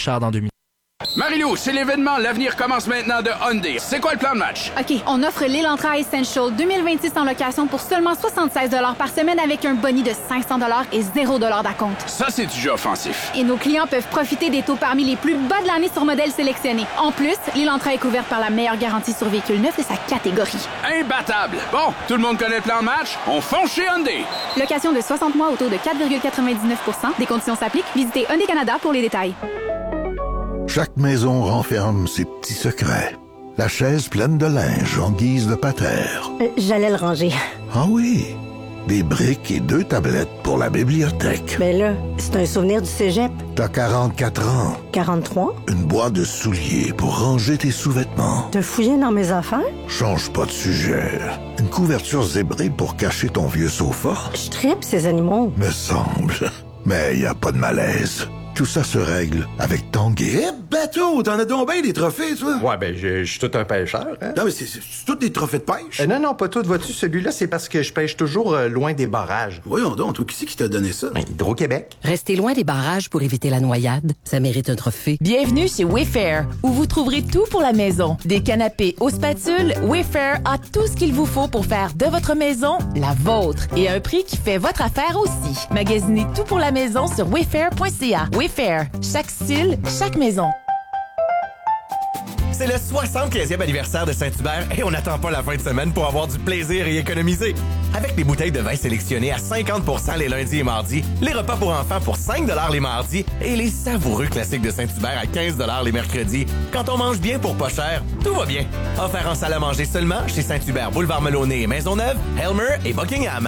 Richard dans 2 minutes. Marie-Lou, c'est l'événement. L'avenir commence maintenant de Hyundai. C'est quoi le plan de match? OK, on offre l'Elantra Essential 2026 en location pour seulement 76 $ par semaine avec un boni de 500 $ et 0 $ d'acompte. Ça, c'est du jeu offensif. Et nos clients peuvent profiter des taux parmi les plus bas de l'année sur modèles sélectionnés. En plus, l'Elantra est couverte par la meilleure garantie sur véhicule neuf de sa catégorie. Imbattable. Bon, tout le monde connaît le plan de match? On fonce chez Hyundai. Location de 60 mois au taux de 4,99 %. Des conditions s'appliquent. Visitez Hyundai Canada pour les détails. Chaque maison renferme ses petits secrets. La chaise pleine de linge en guise de patère. J'allais le ranger. Ah oui, des briques et 2 tablettes pour la bibliothèque. Mais là, c'est un souvenir du cégep. T'as 44 ans. 43? Une boîte de souliers pour ranger tes sous-vêtements. T'as fouillé dans mes affaires? Change pas de sujet. Une couverture zébrée pour cacher ton vieux sofa. Je tripe ces animaux. Me semble. Mais y a pas de malaise. Tout ça se règle avec Tanguay. Eh, bateau, t'en as donc bien des trophées, toi? Ouais, ben, je suis tout un pêcheur, hein? Non, mais c'est tous des trophées de pêche? Non, pas tout. Vois-tu, celui-là, c'est parce que je pêche toujours loin des barrages. Voyons donc, toi, qui c'est qui t'a donné ça? Ben, Hydro-Québec. Restez loin des barrages pour éviter la noyade. Ça mérite un trophée. Bienvenue chez Wayfair, où vous trouverez tout pour la maison. Des canapés aux spatules, Wayfair a tout ce qu'il vous faut pour faire de votre maison la vôtre. Et à un prix qui fait votre affaire aussi. Magasinez tout pour la maison sur wayfair.ca. Wayfair, chaque style, chaque maison. C'est le 75e anniversaire de Saint-Hubert et on n'attend pas la fin de semaine pour avoir du plaisir et économiser. Avec des bouteilles de vin sélectionnées à 50% les lundis et mardis, les repas pour enfants pour 5 $ les mardis et les savoureux classiques de Saint-Hubert à 15 $ les mercredis. Quand on mange bien pour pas cher, tout va bien. Offert en salle à manger seulement chez Saint-Hubert, Boulevard Melonnet et Maisonneuve, Helmer et Buckingham.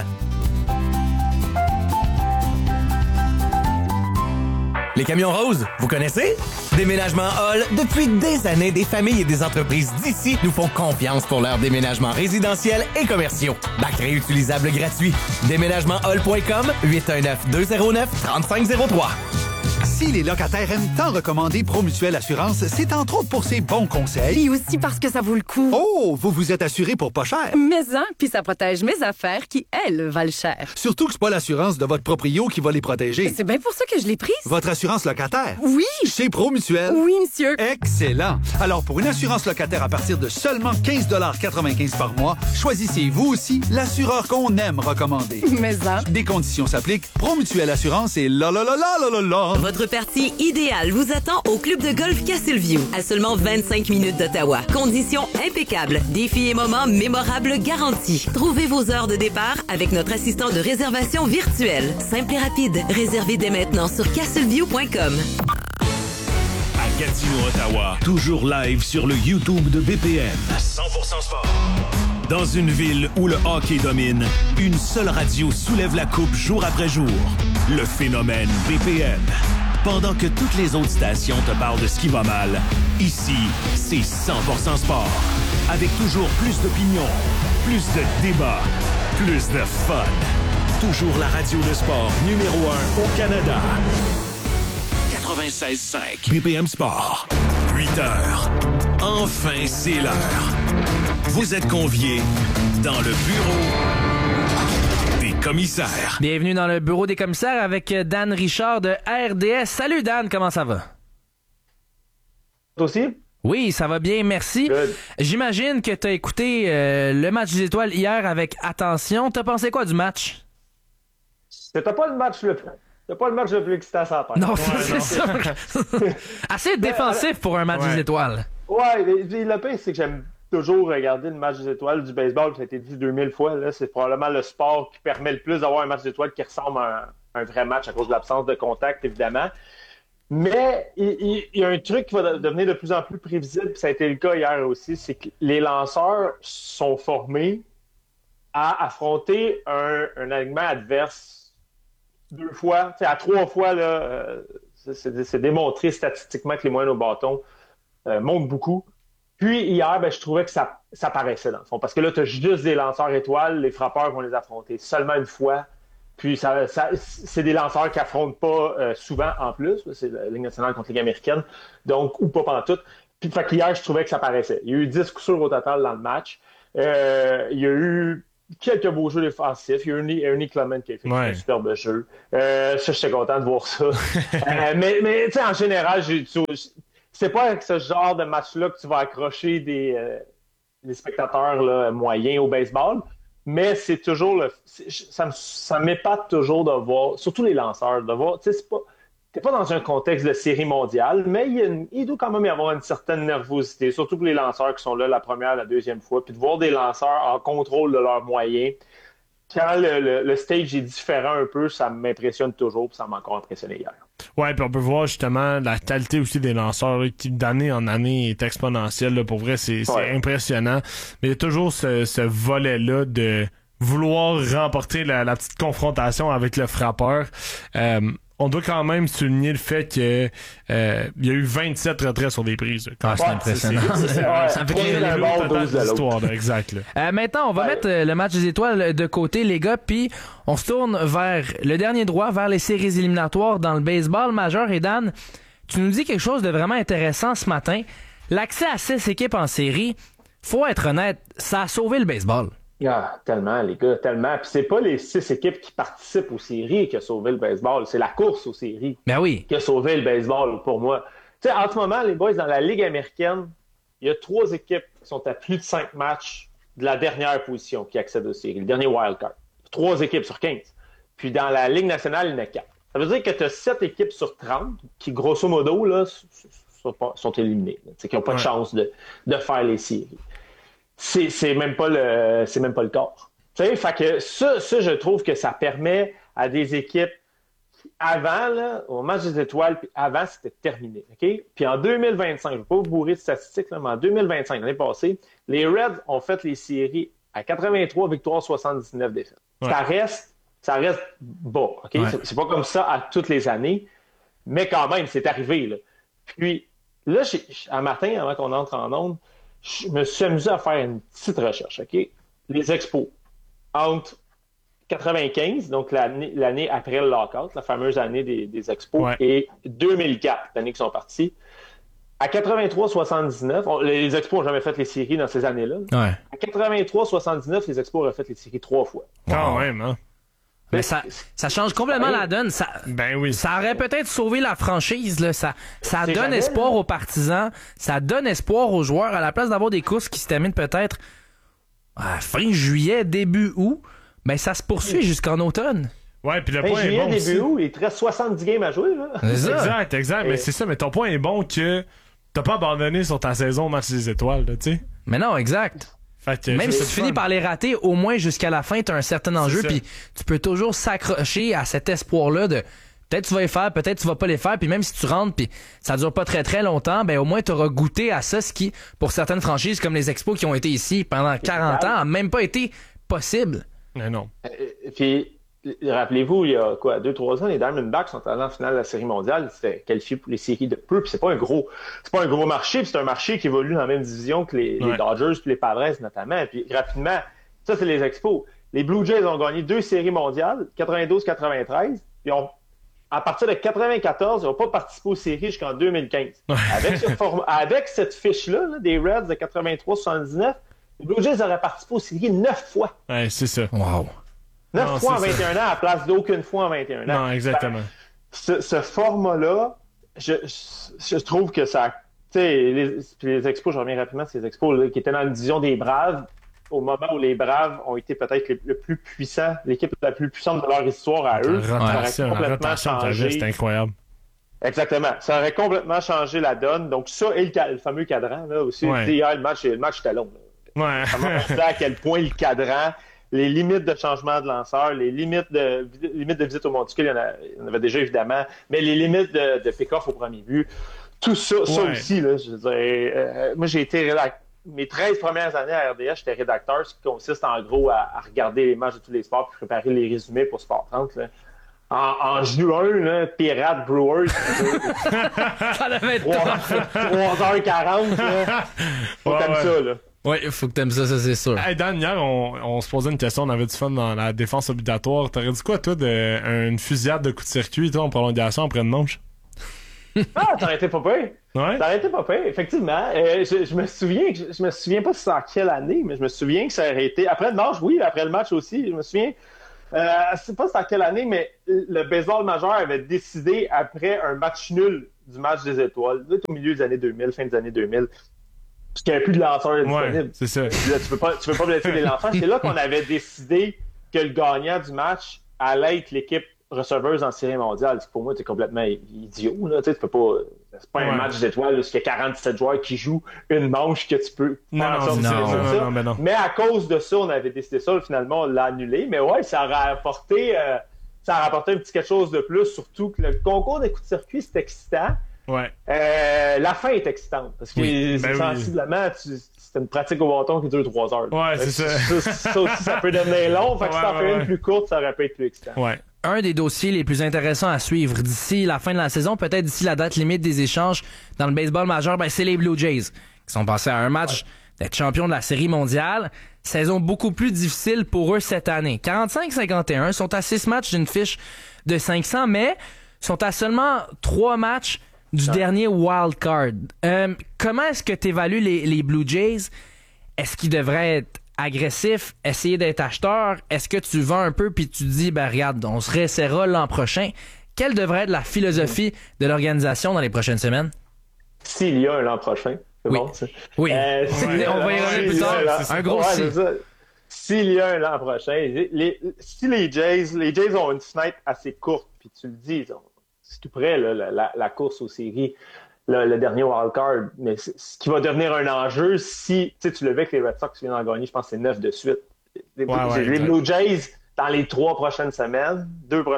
Les camions roses, vous connaissez? Déménagement Hall, depuis des années, des familles et des entreprises d'ici nous font confiance pour leur déménagement résidentiel et commerciaux. Bac réutilisable gratuit. Déménagementhall.com, 819-209-3503. Si les locataires aiment tant recommander Promutuelle Assurance, c'est entre autres pour ses bons conseils. Et aussi parce que ça vaut le coup. Oh, vous vous êtes assuré pour pas cher. Mais puis ça protège mes affaires qui, elles, valent cher. Surtout que c'est pas l'assurance de votre proprio qui va les protéger. C'est bien pour ça que je l'ai prise. Votre assurance locataire? Oui. Chez Promutuelle? Oui, monsieur. Excellent. Alors, pour une assurance locataire à partir de seulement 15,95 $ par mois, choisissez vous aussi l'assureur qu'on aime recommander. Mais Des conditions s'appliquent. Promutuelle Assurance et la. Votre partie idéale vous attend au club de golf Castleview, à seulement 25 minutes d'Ottawa. Conditions impeccables, défis et moments mémorables garantis. Trouvez vos heures de départ avec notre assistant de réservation virtuel. Simple et rapide. Réservez dès maintenant sur castleview.com. À Gatineau, Ottawa, toujours live sur le YouTube de BPM. 100% sport. Dans une ville où le hockey domine, une seule radio soulève la coupe jour après jour. Le phénomène BPM. Pendant que toutes les autres stations te parlent de ce qui va mal, ici, c'est 100% sport. Avec toujours plus d'opinions, plus de débats, plus de fun. Toujours la radio de sport numéro 1 au Canada. 96.5 BPM Sport. 8 heures. Enfin, c'est l'heure. Vous êtes conviés dans le bureau des commissaires. Bienvenue dans le bureau des commissaires avec Dan Richard de RDS. Salut Dan, comment ça va? Toi aussi? Oui, ça va bien, merci. Good. J'imagine que tu as écouté le match des étoiles hier avec attention. T'as pensé quoi du match? C'était pas le match le plus excitant à part. Non, c'est ça. Assez défensif pour un match des étoiles. Ouais, le pire, c'est que j'aime toujours regarder le match des étoiles du baseball. Ça a été dit 2000 fois. Là. C'est probablement le sport qui permet le plus d'avoir un match des étoiles qui ressemble à un vrai match à cause de l'absence de contact, évidemment. Mais il y a un truc qui va devenir de plus en plus prévisible, puis ça a été le cas hier aussi, c'est que les lanceurs sont formés à affronter un alignement adverse 2 fois, à 3 fois. Là, c'est démontré statistiquement que les moyennes au bâton montent beaucoup. Puis hier, je trouvais que ça paraissait dans le fond, parce que là, tu as juste des lanceurs étoiles, les frappeurs vont les affronter seulement une fois. Puis c'est des lanceurs qui affrontent pas souvent en plus. C'est la Ligue nationale contre la Ligue américaine. Donc, ou pas pantoute. Puis fait qu'hier, je trouvais que ça paraissait. Il y a eu 10 coups sûrs au total dans le match. Il y a eu quelques beaux jeux défensifs. Il y a Ernie Clement qui a fait un superbe jeu. Ça, j'étais content de voir ça. Mais tu sais, en général, c'est pas avec ce genre de match-là que tu vas accrocher des spectateurs là, moyens au baseball, mais c'est toujours ça m'épate toujours de voir, surtout les lanceurs, de voir, tu sais, t'es pas dans un contexte de série mondiale, mais il doit quand même y avoir une certaine nervosité, surtout pour les lanceurs qui sont là la première, la deuxième fois, puis de voir des lanceurs en contrôle de leurs moyens. Quand le stage est différent un peu, ça m'impressionne toujours, puis ça m'a encore impressionné hier. Ouais, puis on peut voir justement la qualité aussi des lanceurs là, qui d'année en année est exponentielle. Là, pour vrai, c'est impressionnant. Mais il y a toujours ce volet-là de vouloir remporter la petite confrontation avec le frappeur. On doit quand même souligner le fait que il y a eu 27 retraits sur des prises. C'est impressionnant. Ça me fait l'histoire, exact. Là. Maintenant, on va mettre le match des étoiles de côté, les gars, puis on se tourne vers le dernier droit, vers les séries éliminatoires dans le baseball majeur. Et Dan, tu nous dis quelque chose de vraiment intéressant ce matin. L'accès à 6 équipes en série, faut être honnête, ça a sauvé le baseball. Ah, tellement, les gars, tellement. Puis c'est pas les 6 équipes qui participent aux séries qui a sauvé le baseball, c'est la course aux séries qui a sauvé le baseball pour moi. Tu sais, en ce moment, les boys, dans la Ligue américaine, il y a 3 équipes qui sont à plus de 5 matchs de la dernière position qui accèdent aux séries, le dernier wildcard. 3 équipes sur 15. Puis dans la Ligue nationale, il y en a 4. Ça veut dire que tu as 7 équipes sur 30 qui, grosso modo, là, sont éliminées, qui n'ont pas de chance de faire les séries. C'est même pas le corps. Tu sais, fait que ça, je trouve que ça permet à des équipes qui, avant, là, au match des étoiles, puis avant, c'était terminé. OK? Puis en 2025, je ne vais pas vous bourrer de statistiques, là, mais en 2025, l'année passée, les Reds ont fait les séries à 83 victoires, 79 défaites. Ouais. Ça reste bas. OK? Ouais. C'est pas comme ça à toutes les années, mais quand même, c'est arrivé. Là. Puis là, un matin, avant qu'on entre en onde, je me suis amusé à faire une petite recherche, OK? Les expos. Entre 95, donc l'année après le lockout, la fameuse année des expos, et 2004, l'année qu'ils sont partis. À 83-79, les expos n'ont jamais fait les séries dans ces années-là. Ouais. À 83-79, les expos auraient fait les séries 3 fois. Quand même, hein? Mais ça change complètement la donne. Ça aurait peut-être sauvé la franchise. Là. Ça donne espoir aux partisans. Ça donne espoir aux joueurs. À la place d'avoir des courses qui se terminent peut-être fin juillet, début août, ben ça se poursuit jusqu'en automne. Ouais, puis le point est bon début août, il te reste 70 games à jouer. Là. Exact. Mais c'est ça. Mais ton point est bon que t'as pas abandonné sur ta saison au match des étoiles, tu sais. Mais non, exact. Même si tu finis par les rater, au moins jusqu'à la fin, tu as un certain enjeu, puis tu peux toujours s'accrocher à cet espoir-là de peut-être tu vas les faire, peut-être tu vas pas les faire, puis même si tu rentres, puis ça dure pas très très longtemps, ben au moins tu auras goûté à ça, ce qui, pour certaines franchises comme les Expos qui ont été ici pendant 40 ans, a même pas été possible. Mais non. Puis, rappelez-vous, il y a 2-3 ans, les Diamondbacks sont allés en finale de la Série mondiale, c'était qualifié pour les séries de peu, puis c'est pas un gros marché, puis c'est un marché qui évolue dans la même division que les Dodgers puis les Padres notamment. Puis rapidement, ça c'est les Expos. Les Blue Jays ont gagné 2 séries mondiales, 92-93, puis à partir de 94, ils n'ont pas participé aux séries jusqu'en 2015. Avec cette fiche-là, des Reds de 83-79, les Blue Jays auraient participé aux séries 9 fois. Ouais, c'est ça. Wow. 9 fois en 21 ans à la place d'aucune fois en 21 ans. Non, exactement. Ce format-là, je trouve que ça... Tu sais, les Expos, je reviens rapidement, ces Expos là, qui étaient dans la division des Braves, au moment où les Braves ont été peut-être le plus puissant, l'équipe la plus puissante de leur histoire à eux. Ça aurait complètement changé. C'est incroyable. Exactement. Ça aurait complètement changé la donne. Donc ça et le fameux cadran, là aussi. Hier, le match était long. Là. Ça m'a montré à quel point le cadran... Les limites de changement de lanceur, les limites de visite au monticule, il y en avait déjà évidemment, mais les limites de pick-off au premier but, tout ça, ça aussi, là, je veux dire, moi j'ai été mes 13 premières années à RDS, j'étais rédacteur, ce qui consiste en gros à regarder les matchs de tous les sports puis préparer les résumés pour Sport 30. Là. En juin, là, Pirates Brewers, ça devait être 3h40, là. Faut t'aimer ça, là. Oui, il faut que t'aimes ça c'est sûr. Hey Dan, hier, on se posait une question, on avait du fun dans la défense obligatoire. T'aurais dit quoi, toi, une fusillade de coup de circuit, toi, en prolongation après une manche? Ah, t'as arrêté pas pire. Ouais. T'as arrêté pas pire, effectivement. Je me souviens pas c'est en quelle année, mais je me souviens que ça a arrêté. Après le match, oui, après le match aussi, je me souviens. Je sais pas c'est en quelle année, mais le baseball majeur avait décidé après un match nul du match des étoiles, au milieu des années 2000, fin des années 2000, parce qu'il n'y avait plus de lanceurs disponibles. C'est ça. Là, tu peux pas blesser les lanceurs. C'est là qu'on avait décidé que le gagnant du match allait être l'équipe receveuse en série mondiale. Pour moi, t'es complètement idiot. Là. Tu peux pas. C'est pas un match d'étoiles où il y a 47 joueurs qui jouent une manche que tu peux faire en sorte de ça. Mais à cause de ça, on avait décidé ça. Finalement, on l'a annulé. Mais ouais, ça a rapporté un petit quelque chose de plus. Surtout que le concours des coups de circuit, c'est excitant. Ouais. La fin est excitante. Parce que sensiblement, c'est une pratique au bâton qui dure 3 heures. Ouais, c'est ça. Ça aussi, ça peut devenir long. Fait que si t'en fais une plus courte, ça aurait pu être plus excitant. Ouais. Un des dossiers les plus intéressants à suivre d'ici la fin de la saison, peut-être d'ici la date limite des échanges dans le baseball majeur, c'est les Blue Jays qui sont passés à un match d'être champions de la Série mondiale. Saison beaucoup plus difficile pour eux cette année. 45-51, sont à 6 matchs d'une fiche de 500, mais sont à seulement 3 matchs du dernier wild card. Comment est-ce que tu évalues les Blue Jays? Est-ce qu'ils devraient être agressifs, essayer d'être acheteurs? Est-ce que tu vends un peu puis tu dis, regarde, on se réessaiera l'an prochain? Quelle devrait être la philosophie de l'organisation dans les prochaines semaines? S'il y a un l'an prochain, c'est bon, ça. Oui, on va y revenir plus tard. Un gros si. S'il y a un l'an prochain, si les Jays ont une fenêtre assez courte, puis tu le dis, c'est tout près, la course aux séries, le dernier wildcard, mais ce qui va devenir un enjeu si tu le vois que les Red Sox viennent en gagner, je pense que c'est 9 de suite. Les Blue Jays, dans les 2 prochaines semaines,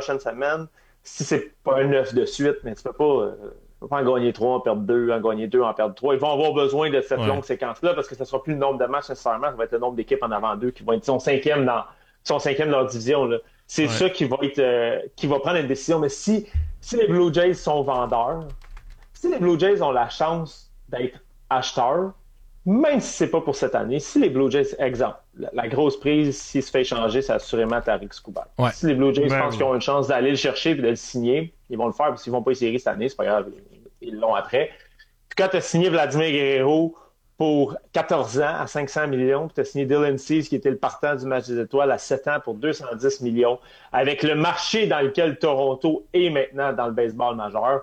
si c'est pas un 9 de suite, mais tu peux pas en gagner 3, en perdre 2, en gagner 2, en perdre 3. Ils vont avoir besoin de cette longue séquence-là parce que ce sera plus le nombre de matchs nécessairement, ça va être le nombre d'équipes en avant d'eux qui vont être son cinquième de leur division. Là. C'est ça qui va prendre une décision. Mais si les Blue Jays sont vendeurs, si les Blue Jays ont la chance d'être acheteurs, même si c'est pas pour cette année, si les Blue Jays, exemple, la grosse prise, s'il se fait échanger, c'est assurément Tarik Skubal. Ouais. Si les Blue Jays pensent qu'ils ont une chance d'aller le chercher et de le signer, ils vont le faire, parce qu'ils vont pas y série cette année, c'est pas grave, ils l'ont après. Puis quand tu as signé Vladimir Guerrero pour 14 ans à 500 millions, puis tu as signé Dylan Cease, qui était le partant du match des étoiles, à 7 ans pour 210 millions, avec le marché dans lequel Toronto est maintenant dans le baseball majeur,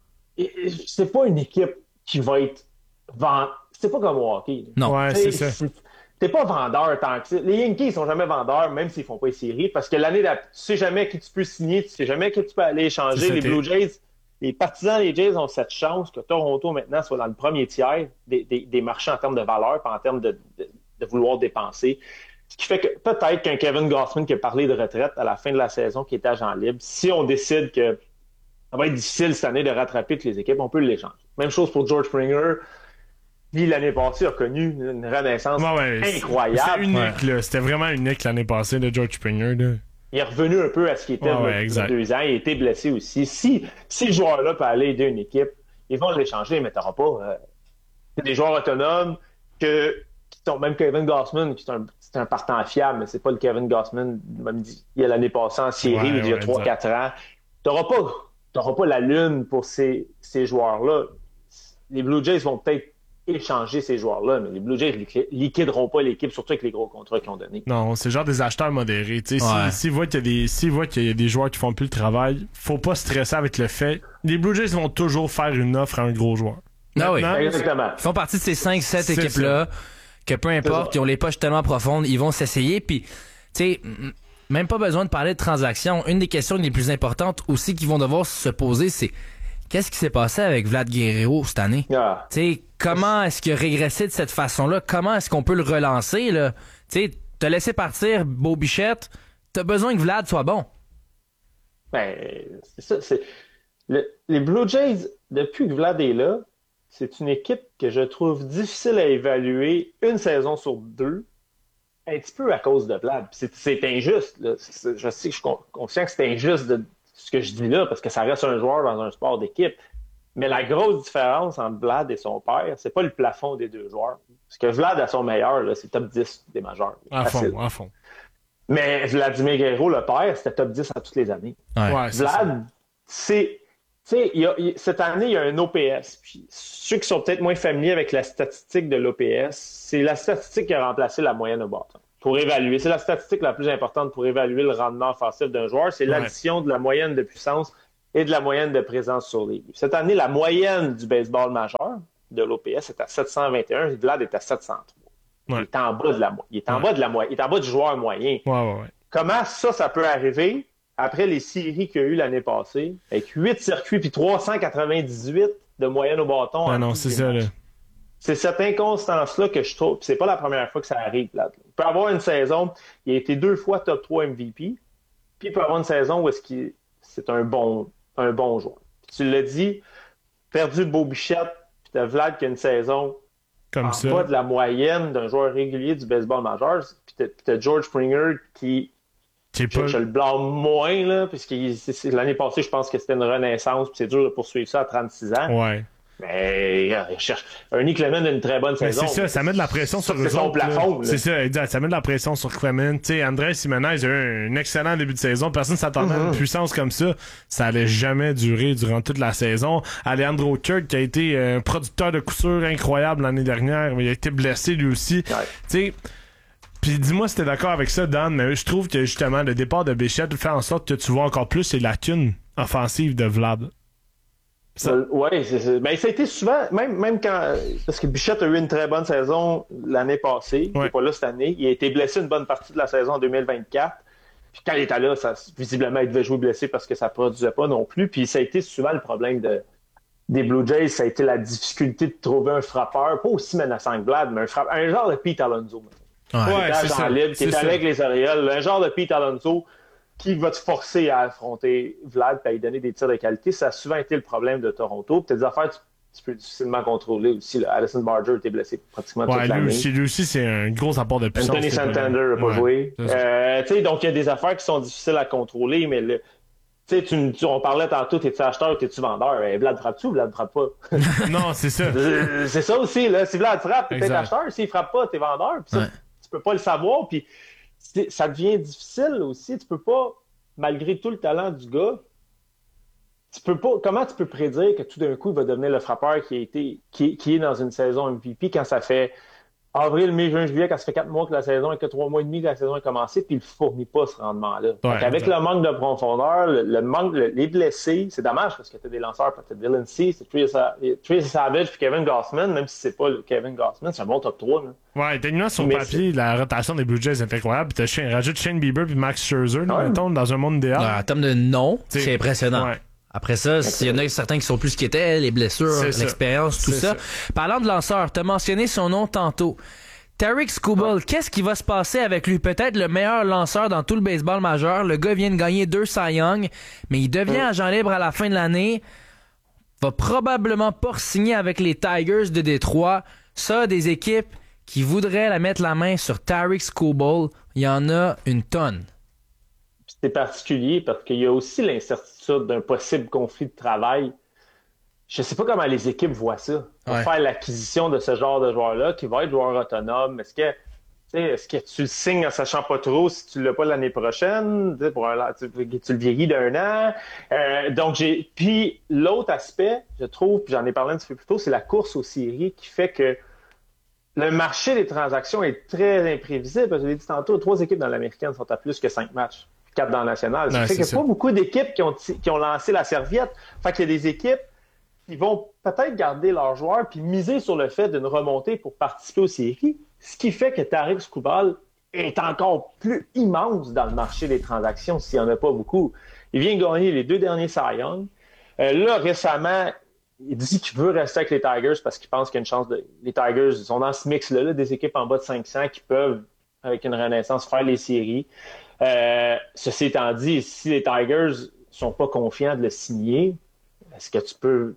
c'est pas une équipe qui va être vendue. C'est pas comme au hockey. Non, c'est ça. T'es pas vendeur tant que ça. Les Yankees sont jamais vendeurs, même s'ils font pas les séries, parce que l'année tu sais jamais qui tu peux signer, tu sais jamais qui tu peux aller échanger. Les Blue Jays, les partisans des Jays ont cette chance que Toronto maintenant soit dans le premier tiers des marchés en termes de valeur, pas en termes de vouloir dépenser. Ce qui fait que peut-être qu'un Kevin Gausman qui a parlé de retraite à la fin de la saison, qui est agent libre, si on décide que ça va être difficile cette année de rattraper toutes les équipes, on peut l'échanger. Même chose pour George Springer. Lui, l'année passée, a connu une renaissance incroyable. C'était unique, là. C'était vraiment unique l'année passée de George Springer. Là. Il est revenu un peu à ce qu'il était il y a 2 ans. Il a été blessé aussi. Si ce joueur-là peut aller aider une équipe, ils vont l'échanger, mais tu n'auras pas des joueurs autonomes qui sont même Kevin Gausman, qui c'est un partant fiable, mais c'est pas le Kevin Gausman même dit il y a l'année passée en série, il y a 3-4 ans. Tu n'auras pas la lune pour ces joueurs-là. Les Blue Jays vont peut-être échanger ces joueurs-là, mais les Blue Jays liquideront pas l'équipe, surtout avec les gros contrats qu'ils ont donnés. Non, c'est genre des acheteurs modérés. S'ils voient qu'il y a des joueurs qui font plus le travail, faut pas stresser avec le fait. Les Blue Jays vont toujours faire une offre à un gros joueur. Non, oui. Exactement. Ils font partie de ces 5-7 équipes-là, que peu importe, qui ont les poches tellement profondes, ils vont s'essayer, puis, tu sais, même pas besoin de parler de transactions. Une des questions les plus importantes aussi qu'ils vont devoir se poser, c'est qu'est-ce qui s'est passé avec Vlad Guerrero cette année? Comment est-ce qu'il a régressé de cette façon-là? Comment est-ce qu'on peut le relancer? T'as laissé partir Beau Bichette, t'as besoin que Vlad soit bon. C'est ça. Les Blue Jays, depuis que Vlad est là, c'est une équipe que je trouve difficile à évaluer une saison sur 2, un petit peu à cause de Vlad. C'est injuste. Là. Je sais que je suis conscient que c'est injuste de ce que je dis là, parce que ça reste un joueur dans un sport d'équipe. Mais la grosse différence entre Vlad et son père, c'est pas le plafond des 2 joueurs. Parce que Vlad, à son meilleur, là, c'est top 10 des majeurs. À fond. Mais Vladimir Guerrero, le père, c'était top 10 à toutes les années. Ouais, Vlad, c'est sais, cette année, il y a un OPS. Puis ceux qui sont peut-être moins familiers avec la statistique de l'OPS, c'est la statistique qui a remplacé la moyenne au bâton. Pour évaluer. C'est la statistique la plus importante pour évaluer le rendement offensif d'un joueur. C'est l'addition de la moyenne de puissance et de la moyenne de présence sur les buts. Cette année, la moyenne du baseball majeur de l'OPS est à 721. Vlad est à 703. Ouais. Il est en bas de la moyenne. Il est en bas de la moyenne. Il est en bas du joueur moyen. Ouais. Comment ça peut arriver après les séries qu'il y a eu l'année passée, avec 8 circuits puis 398 de moyenne au bâton? Ah non, c'est ça, là. C'est cette inconstance-là que je trouve. C'est pas la première fois que ça arrive, là. Il peut avoir une saison, il a été 2 fois top 3 MVP, puis il peut avoir une saison où c'est un bon joueur. Puis tu l'as dit, perdu Beau Bichette, puis t'as Vlad qui a une saison comme ça, bas de la moyenne d'un joueur régulier du baseball majeur, puis t'as George Springer qui je le blâme moins, là, puisque l'année passée, je pense que c'était une renaissance, puis c'est dur de poursuivre ça à 36 ans. Ouais. Mais il cherche. Ernie Clement a une très bonne saison. C'est ça met de la pression sur eux autres. C'est son plafond. C'est ça, exact. Ça met de la pression sur Clement. Tu sais, Andrés Jiménez a eu un excellent début de saison. Personne ne s'attendait à une puissance comme ça. Ça allait jamais durer durant toute la saison. Alejandro Kirk, qui a été un producteur de coup sûr incroyable l'année dernière, mais il a été blessé lui aussi. Tu sais. Puis dis-moi si t'es d'accord avec ça, Dan, mais je trouve que justement le départ de Bichette fait en sorte que tu vois encore plus les lacunes offensives de Vlad. Oui, ben, ça a été souvent, même quand. Parce que Bichette a eu une très bonne saison l'année passée, il n'est pas là cette année. Il a été blessé une bonne partie de la saison en 2024. Puis quand il était là, visiblement, il devait jouer blessé parce que ça ne produisait pas non plus. Puis ça a été souvent le problème des Blue Jays, ça a été la difficulté de trouver un frappeur, pas aussi menaçant que Vlad, mais un genre de Pete Alonso. Ouais, c'est ça. Libre, qui est avec les Orioles, un genre de Pete Alonso qui va te forcer à affronter Vlad et à lui donner des tirs de qualité. Ça a souvent été le problème de Toronto. Puis t'as des affaires tu peux difficilement controller aussi. Là. Addison Barger était blessé pratiquement toute l'année. Lui aussi, c'est un gros apport de puissance. Anthony Santander n'a pas joué. Donc, il y a des affaires qui sont difficiles à contrôler, mais on parlait tantôt, t'es-tu acheteur ou t'es-tu vendeur? Vlad frappe-tu ou Vlad frappe pas? Non, c'est ça. C'est ça aussi. Là. Si Vlad frappe, t'es acheteur. S'il frappe pas, t'es vendeur. Puis ça, tu peux pas le savoir. Puis ça devient difficile aussi. Tu peux pas, malgré tout le talent du gars, comment tu peux prédire que tout d'un coup, il va devenir le frappeur qui est dans une saison MVP quand ça fait avril, mai, juin, juillet, quand ça fait 4 mois que la saison et que 3 mois et demi que la saison a commencé, puis il ne fournit pas ce rendement-là. Avec le manque de profondeur, les blessés, c'est dommage parce que tu as des lanceurs, peut-être Dylan Cease, Trey Savage puis Kevin Gausman, même si c'est pas le Kevin Gausman, c'est un bon top 3. Là. Ouais, techniquement, sur papier, la rotation des Blue Jays est incroyable. Puis rajoute Shane Bieber puis Max Scherzer, mettons, dans un monde idéal. En termes de nom, c'est impressionnant. Ouais. Après ça, s'il y en a certains qui sont plus ce qu'ils étaient, les blessures, l'expérience, tout ça. Parlant de lanceur, t'as mentionné son nom tantôt. Tarik Skubal, qu'est-ce qui va se passer avec lui? Peut-être le meilleur lanceur dans tout le baseball majeur. Le gars vient de gagner 2 Cy Young, mais il devient agent libre à la fin de l'année. Va probablement pas signer avec les Tigers de Détroit. Ça, des équipes qui voudraient mettre la main sur Tarik Skubal, il y en a une tonne. C'est particulier parce qu'il y a aussi l'incertitude d'un possible conflit de travail. Je ne sais pas comment les équipes voient ça. Pour faire l'acquisition de ce genre de joueur-là, qui va être joueur autonome. Est-ce que tu le signes en sachant pas trop si tu ne l'as pas l'année prochaine? Tu le vieillis d'un an. Puis l'autre aspect, je trouve, puis j'en ai parlé un petit peu plus tôt, c'est la course aux séries qui fait que le marché des transactions est très imprévisible. Je l'ai dit tantôt, 3 équipes dans l'américaine sont à plus que 5 matchs. 4 dans la nationale. Ça fait qu'il n'y a pas beaucoup d'équipes qui ont lancé la serviette. Fait qu'il y a des équipes qui vont peut-être garder leurs joueurs puis miser sur le fait d'une remontée pour participer aux séries. Ce qui fait que Tarik Skubal est encore plus immense dans le marché des transactions s'il n'y en a pas beaucoup. Il vient de gagner les 2 derniers Cy Young. Là, récemment, il dit qu'il veut rester avec les Tigers parce qu'il pense qu'il y a une chance les Tigers sont dans ce mix-là, des équipes en bas de 500 qui peuvent, avec une renaissance, faire les séries. Ceci étant dit, si les Tigers sont pas confiants de le signer, est-ce que tu peux,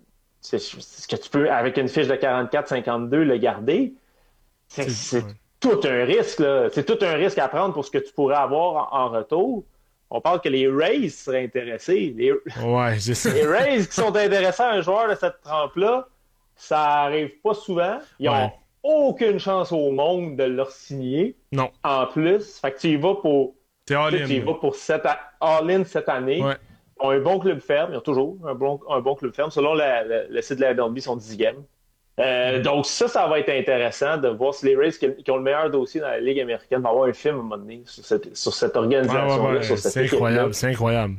avec une fiche de 44-52, le garder? C'est tout un risque, là. C'est tout un risque à prendre pour ce que tu pourrais avoir en retour. On parle que les Rays seraient intéressés. Les Rays qui sont intéressés à un joueur de cette trempe-là, ça arrive pas souvent. Ils ont aucune chance au monde de leur signer. Non. En plus, fait que tu y vas pour... T'es all-in. Tu y vas pour all-in cette année. Ouais. ont un bon club ferme. Ils ont toujours un bon club ferme. Selon le site de la MLB, ils sont 10e. Donc ça va être intéressant de voir si les Rays qui ont le meilleur dossier dans la Ligue américaine vont avoir un film à un moment donné sur cette organisation-là. Sur cette c'est incroyable.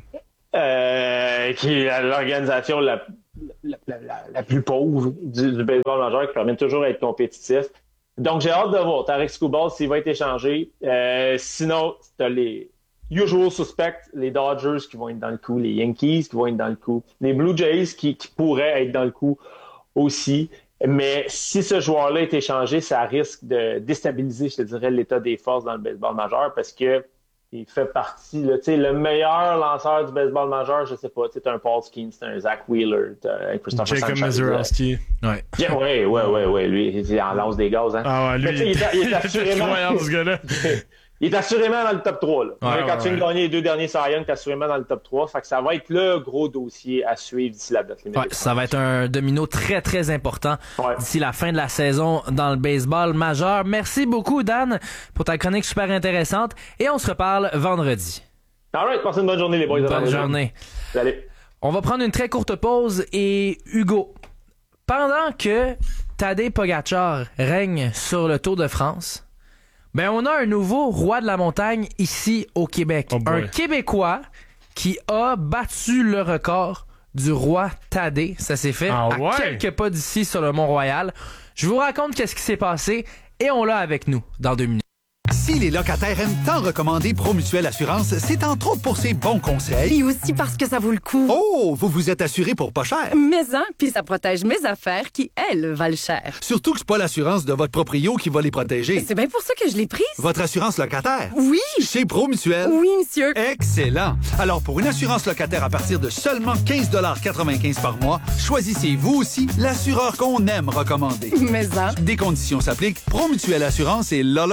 Qui est l'organisation la plus pauvre du baseball majeur, qui permet toujours d'être compétitif. Donc j'ai hâte de voir Tarik Skubal s'il va être échangé. Sinon, t'as les usual suspects, les Dodgers qui vont être dans le coup, les Yankees qui vont être dans le coup, les Blue Jays qui pourraient être dans le coup aussi. Mais si ce joueur-là est échangé, ça risque de déstabiliser, je te dirais, l'état des forces dans le baseball majeur parce que il fait partie, là, le meilleur lanceur du baseball majeur, je sais pas, tu sais, t'as un Paul Skeens, t'as un Zach Wheeler, t'as un Christopher Jacob Sanchez. Mazeroski. Ouais, lui, il en lance des gaz, hein. Ah ouais, lui, il est assurément... incroyable, ce gars-là. Il est assurément dans le top 3, là. Quand tu viens de gagner les 2 derniers Cy Young, t'es assurément dans le top 3. Fait que ça va être le gros dossier à suivre d'ici la date limite. Ouais, ça va être un domino très, très important d'ici la fin de la saison dans le baseball majeur. Merci beaucoup, Dan, pour ta chronique super intéressante. Et on se reparle vendredi. All right, passez une bonne journée, les boys. Bonne journée. Salut. On va prendre une très courte pause et Hugo, pendant que Tadej Pogačar règne sur le Tour de France, ben on a un nouveau roi de la montagne ici au Québec. Un Québécois qui a battu le record du roi Tadej. Ça s'est fait à quelques pas d'ici sur le Mont-Royal. Je vous raconte qu'est-ce qui s'est passé et on l'a avec nous dans 2 minutes. Si les locataires aiment tant recommander Promutuelle Assurance, c'est entre autres pour ses bons conseils. Et aussi parce que ça vaut le coup. Oh, vous vous êtes assuré pour pas cher. Mais puis ça protège mes affaires qui, elles, valent cher. Surtout que c'est pas l'assurance de votre proprio qui va les protéger. C'est bien pour ça que je l'ai prise. Votre assurance locataire? Oui. Chez Promutuelle? Oui, monsieur. Excellent. Alors, pour une assurance locataire à partir de seulement 15,95 $ par mois, choisissez vous aussi l'assureur qu'on aime recommander. Mais Des conditions s'appliquent. Promutuelle Assurance et là.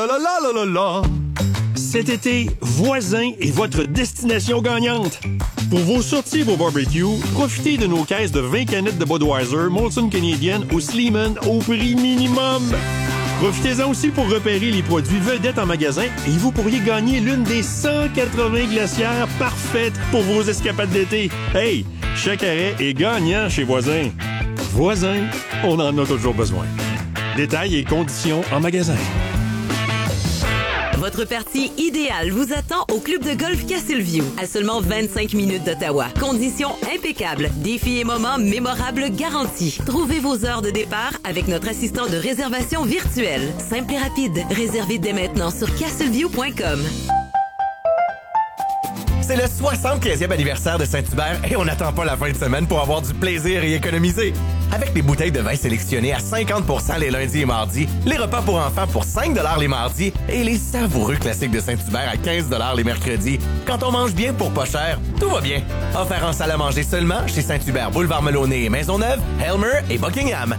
Cet été, Voisin est votre destination gagnante. Pour vos sorties et vos barbecues, profitez de nos caisses de 20 canettes de Budweiser, Molson Canadian ou Sleeman au prix minimum. Profitez-en aussi pour repérer les produits vedettes en magasin et vous pourriez gagner l'une des 180 glacières parfaites pour vos escapades d'été. Hey, chaque arrêt est gagnant chez Voisin. Voisin, on en a toujours besoin. Détails et conditions en magasin. Votre partie idéale vous attend au club de golf Castleview, à seulement 25 minutes d'Ottawa. Conditions impeccables, défis et moments mémorables garantis. Trouvez vos heures de départ avec notre assistant de réservation virtuelle. Simple et rapide. Réservez dès maintenant sur castleview.com. C'est le 75e anniversaire de Saint-Hubert et on n'attend pas la fin de semaine pour avoir du plaisir et économiser. Avec des bouteilles de vin sélectionnées à 50% les lundis et mardis, les repas pour enfants pour 5 $ les mardis et les savoureux classiques de Saint-Hubert à 15 $ les mercredis. Quand on mange bien pour pas cher, tout va bien. Offert en salle à manger seulement chez Saint-Hubert, Boulevard Melonnet et Maisonneuve, Helmer et Buckingham.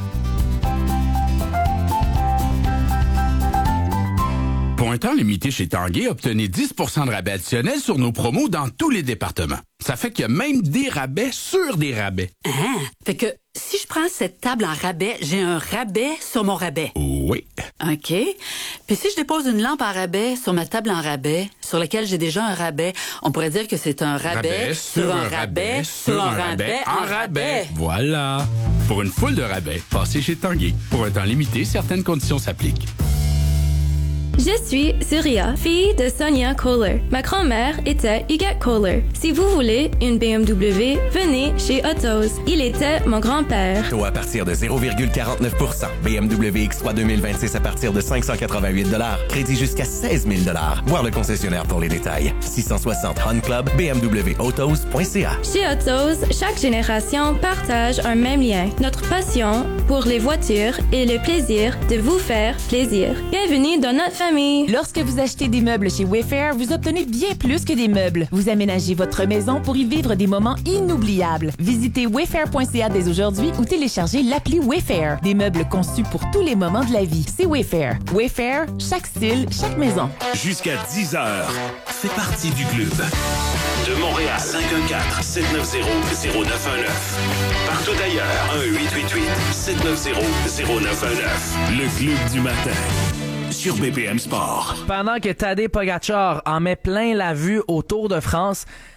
Pour un temps limité chez Tanguay, obtenez 10 % de rabais additionnel sur nos promos dans tous les départements. Ça fait qu'il y a même des rabais sur des rabais. Fait que si je prends cette table en rabais, j'ai un rabais sur mon rabais. Oui. OK. Puis si je dépose une lampe en rabais sur ma table en rabais, sur laquelle j'ai déjà un rabais, on pourrait dire que c'est un rabais sur un rabais sur un rabais en rabais. Voilà. Pour une foule de rabais, passez chez Tanguay. Pour un temps limité, certaines conditions s'appliquent. Je suis Surya, fille de Sonia Kohler. Ma grand-mère était Huguette Kohler. Si vous voulez une BMW, venez chez Autos. Il était mon grand-père. Taux à partir de 0,49 %. BMW X3 2026 à partir de 588 $. Crédit jusqu'à 16 000 $. Voir le concessionnaire pour les détails. 660 Hunt Club, bmwautos.ca. Chez Autos, chaque génération partage un même lien. Notre passion pour les voitures et le plaisir de vous faire plaisir. Bienvenue dans notre famille. Lorsque vous achetez des meubles chez Wayfair, vous obtenez bien plus que des meubles. Vous aménagez votre maison pour y vivre des moments inoubliables. Visitez wayfair.ca dès aujourd'hui ou téléchargez l'appli Wayfair. Des meubles conçus pour tous les moments de la vie. C'est Wayfair. Wayfair, chaque style, chaque maison. Jusqu'à 10 h, c'est parti du club. De Montréal, 514-790-0919. Partout ailleurs, 1-888-790-0919. Le club du matin. Sur BPM Sport. Pendant que Tadej Pogačar en met plein la vue au Tour de France,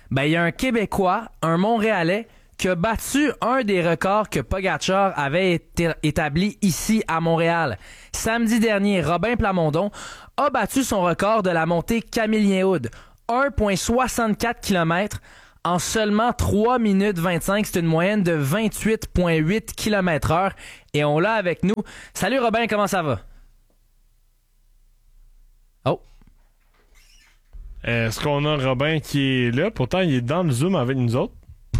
ben il y a un Québécois, un Montréalais, qui a battu un des records que Pogacar avait établi ici à Montréal. Samedi dernier, Robin Plamondon a battu son record de la montée Camillien-Hood, 1,64 km en seulement 3 minutes 25. C'est une moyenne de 28,8 km/h et on l'a avec nous. Salut Robin, comment ça va? Oh. Est-ce qu'on a Robin qui est là? Pourtant, il est dans le Zoom avec nous autres.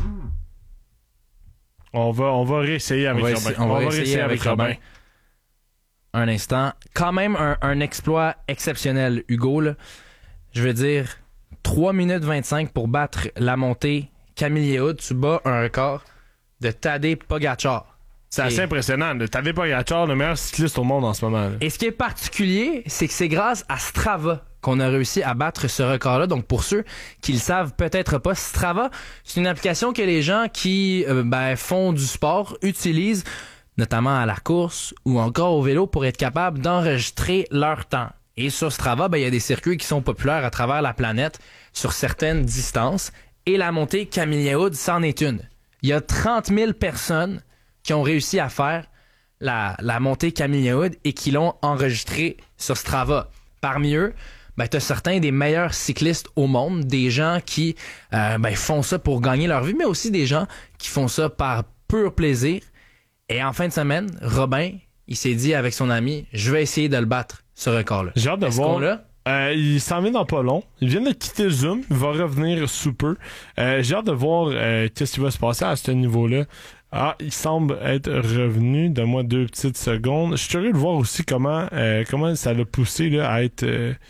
On va réessayer avec Robin. On va réessayer avec Robin. Un instant. Quand même un exploit exceptionnel, Hugo. Là. Je veux dire, 3 minutes 25 pour battre la montée Camillien-Hood. Tu bats un record de Tadej Pogacar. C'est assez impressionnant. Tadej Pogacar, le meilleur cycliste au monde en ce moment. Là. Et ce qui est particulier, c'est que c'est grâce à Strava qu'on a réussi à battre ce record-là. Donc, pour ceux qui le savent peut-être pas, Strava, c'est une application que les gens qui font du sport utilisent, notamment à la course ou encore au vélo, pour être capables d'enregistrer leur temps. Et sur Strava, il y a des circuits qui sont populaires à travers la planète sur certaines distances. Et la montée Camillien-Hood, c'en est une. Il y a 30 000 personnes qui ont réussi à faire la montée Camillien-Hood et qui l'ont enregistrée sur Strava. Parmi eux, tu as certains des meilleurs cyclistes au monde, des gens qui font ça pour gagner leur vie, mais aussi des gens qui font ça par pur plaisir. Et en fin de semaine, Robin, il s'est dit avec son ami, je vais essayer de le battre, ce record-là. J'ai hâte de voir. Il s'en vient dans pas long. Il vient de quitter Zoom. Il va revenir sous peu. J'ai hâte de voir qu'est-ce qui va se passer à ce niveau-là. Ah, il semble être revenu. Donne-moi 2 petites secondes. Je suis curieux de voir aussi comment ça l'a poussé là, à être...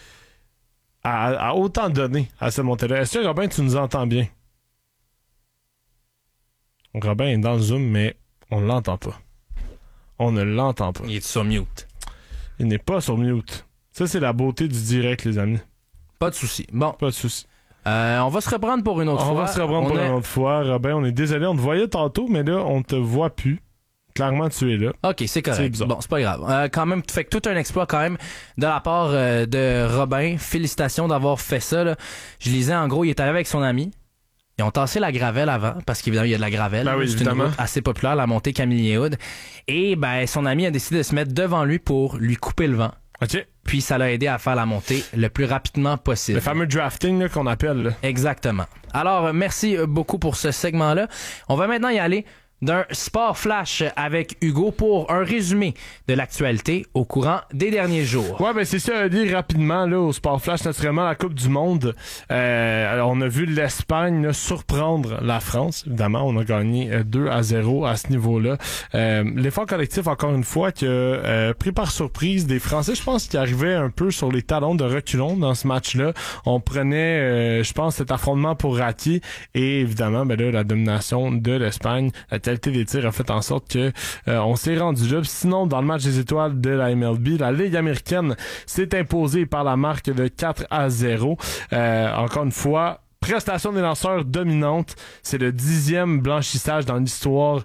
à autant donner à cette montée-là. Est-ce que, Robin, tu nous entends bien? Robin est dans le Zoom, mais on ne l'entend pas. On ne l'entend pas. Il est sur mute. Il n'est pas sur mute. Ça, c'est la beauté du direct, les amis. Pas de souci. Bon. Pas de souci. On va se reprendre pour une autre fois. On va se reprendre pour une autre fois. Robin, on est désolé, on te voyait tantôt, mais là, on te voit plus. Clairement, tu es là. OK, c'est correct. Bon, c'est pas grave. Quand même, fait que tout un exploit quand même de la part de Robin. Félicitations d'avoir fait ça. Là. Je lisais, en gros, il est arrivé avec son ami. Ils ont tassé la gravelle avant, parce qu'évidemment, il y a de la gravelle. Ben oui, c'est une route assez populaire, la montée Camillien-Hood. Et son ami a décidé de se mettre devant lui pour lui couper le vent. OK. Puis ça l'a aidé à faire la montée le plus rapidement possible. Le fameux drafting là, qu'on appelle. Là. Exactement. Alors, merci beaucoup pour ce segment-là. On va maintenant y aller d'un sport flash avec Hugo pour un résumé de l'actualité au courant des derniers jours. Ouais, c'est ça, dire rapidement là, au sport flash, naturellement, la Coupe du Monde. Alors, on a vu l'Espagne là, surprendre la France. Évidemment, on a gagné 2-0 à ce niveau-là. L'effort collectif, encore une fois, qui a pris par surprise des Français. Je pense qu'ils arrivaient un peu sur les talons de reculons dans ce match-là. On prenait, je pense, cet affrontement pour acquis. Et évidemment, là, la domination de l'Espagne, la qualité des tirs a fait en sorte que on s'est rendu là. Sinon, dans le match des étoiles de la MLB, la Ligue américaine s'est imposée par la marque de 4-0. Encore une fois, prestation des lanceurs dominante. C'est le 10e blanchissage dans l'histoire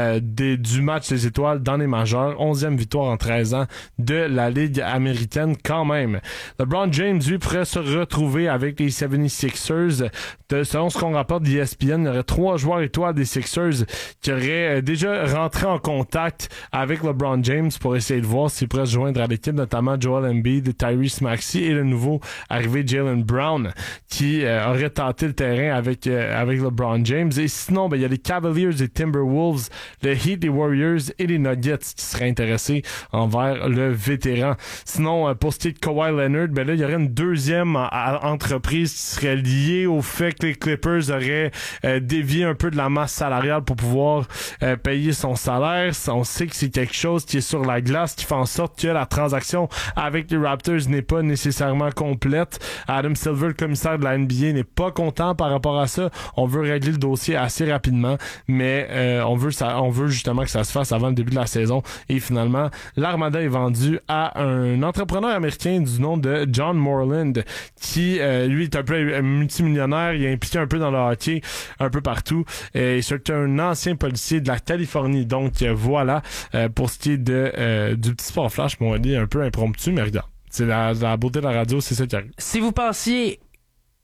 du match des étoiles dans les majeurs. 11e victoire en 13 ans de la Ligue américaine quand même. LeBron James, lui, pourrait se retrouver avec les 76ers. Selon ce qu'on rapporte d'ESPN, il y aurait 3 joueurs étoiles des Sixers qui auraient déjà rentré en contact avec LeBron James pour essayer de voir s'il pourrait se joindre à l'équipe, notamment Joel Embiid, Tyrese Maxey et le nouveau arrivé Jaylen Brown qui aurait tenté le terrain avec LeBron James. Et sinon, il y a les Cavaliers, les Timberwolves, le Heat, les Warriors et les Nuggets qui seraient intéressés envers le vétéran. Sinon, pour ce qui est de Kawhi Leonard, là, il y aurait une deuxième entreprise qui serait liée au fait que les Clippers auraient dévié un peu de la masse salariale pour pouvoir payer son salaire. On sait que c'est quelque chose qui est sur la glace, qui fait en sorte que la transaction avec les Raptors n'est pas nécessairement complète. Adam Silver, le commissaire de la NBA, n'est pas content par rapport à ça. On veut régler le dossier assez rapidement, mais on veut justement que ça se fasse avant le début de la saison. Et finalement, l'Armada est vendue à un entrepreneur américain du nom de John Moreland, qui lui est un peu multimillionnaire. Il est impliqué un peu dans le hockey, un peu partout. Et c'est un ancien policier de la Californie. Donc voilà, pour ce qui est du petit sport flash, on va dire un peu impromptu, mais regarde, c'est la beauté de la radio, c'est ça qui arrive. Si vous pensiez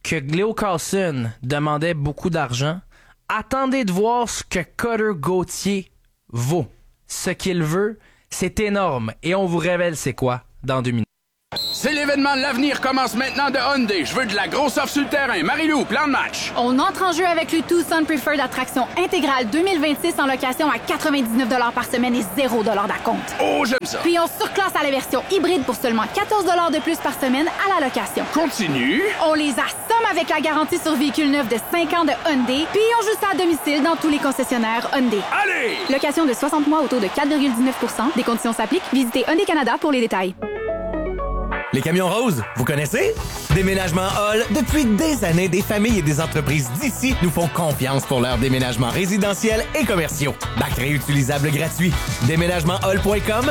que Leo Carlson demandait beaucoup d'argent, attendez de voir ce que Cutter Gauthier vaut. Ce qu'il veut, c'est énorme. Et on vous révèle c'est quoi dans 2 minutes. C'est l'événement de l'avenir commence maintenant de Hyundai. Je veux de la grosse offre sur le terrain. Marie-Lou, plan de match. On entre en jeu avec le Tucson Preferred Attraction intégrale 2026 en location à 99 $ par semaine et 0 $ d'acompte. Oh, j'aime ça. Puis on surclasse à la version hybride pour seulement 14 $ de plus par semaine à la location. Continue. On les assomme avec la garantie sur véhicule neuf de 5 ans de Hyundai, puis on joue ça à domicile dans tous les concessionnaires Hyundai. Allez! Location de 60 mois au taux de 4,19 %. Des conditions s'appliquent. Visitez Hyundai Canada pour les détails. Les camions roses, vous connaissez? Déménagement Hall, depuis des années, des familles et des entreprises d'ici nous font confiance pour leurs déménagements résidentiels et commerciaux. Bac réutilisable gratuit. Déménagementhall.com,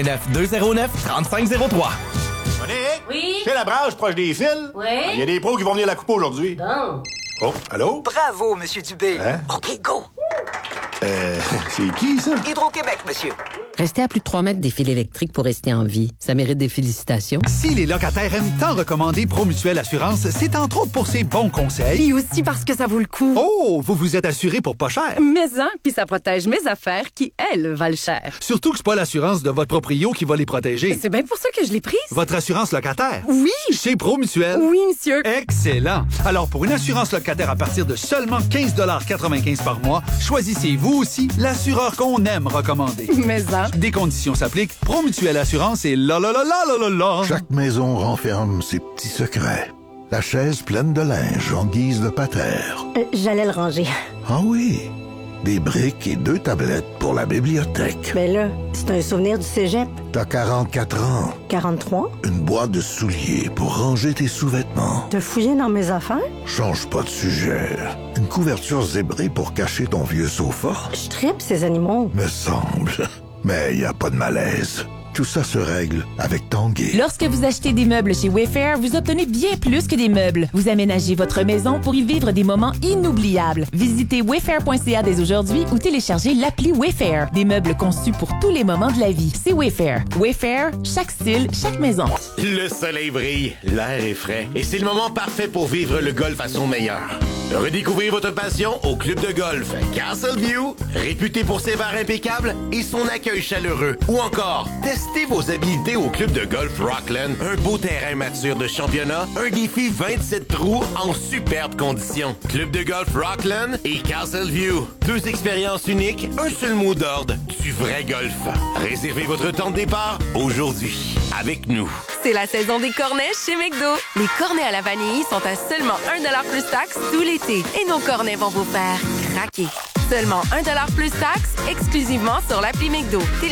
819-209-3503. Oui? C'est la branche proche des fils? Oui? Il y a des pros qui vont venir la couper aujourd'hui. Bon. Oh, allô? Bravo, Monsieur Dubé. Hein? OK, go. C'est qui, ça? Hydro-Québec, monsieur. Rester à plus de 3 mètres des fils électriques pour rester en vie, ça mérite des félicitations. Si les locataires aiment tant recommander Promutuelle Assurance, c'est entre autres pour ses bons conseils. Et aussi parce que ça vaut le coup. Oh, vous vous êtes assuré pour pas cher. Mais puis ça protège mes affaires qui, elles, valent cher. Surtout que c'est pas l'assurance de votre proprio qui va les protéger. C'est bien pour ça que je l'ai prise. Votre assurance locataire? Oui. Chez Promutuelle? Oui, monsieur. Excellent. Alors, pour une assurance locataire à partir de seulement 15,95 $ par mois, choisissez vous aussi l'assureur qu'on aime recommander. Mais Des conditions s'appliquent. Promutuelle Assurance et la. Chaque maison renferme ses petits secrets. La chaise pleine de linge en guise de patère. J'allais le ranger. Ah oui, des briques et 2 tablettes pour la bibliothèque. Mais là, c'est un souvenir du cégep. T'as 44 ans. 43? Une boîte de souliers pour ranger tes sous-vêtements. T'as fouillé dans mes affaires? Change pas de sujet. Une couverture zébrée pour cacher ton vieux sofa. Je tripe ces animaux. Me semble. Mais y a pas de malaise. Tout ça se règle avec Tanguay. Lorsque vous achetez des meubles chez Wayfair, vous obtenez bien plus que des meubles. Vous aménagez votre maison pour y vivre des moments inoubliables. Visitez wayfair.ca dès aujourd'hui ou téléchargez l'appli Wayfair. Des meubles conçus pour tous les moments de la vie. C'est Wayfair. Wayfair, chaque style, chaque maison. Le soleil brille, l'air est frais et c'est le moment parfait pour vivre le golf à son meilleur. Redécouvrez votre passion au club de golf Castleview, réputé pour ses bars impeccables et son accueil chaleureux. Ou encore, testez vos habiletés au club de golf Rockland, un beau terrain mature de championnat, un défi 27 trous en superbes conditions. Club de golf Rockland et Castleview, 2 expériences uniques, un seul mot d'ordre, du vrai golf. Réservez votre temps de départ aujourd'hui avec nous. C'est la saison des cornets chez McDo. Les cornets à la vanille sont à seulement 1 $ plus taxe tout l'été. Et nos cornets vont vous faire craquer. Seulement 1 $ plus taxe, exclusivement sur l'appli McDo.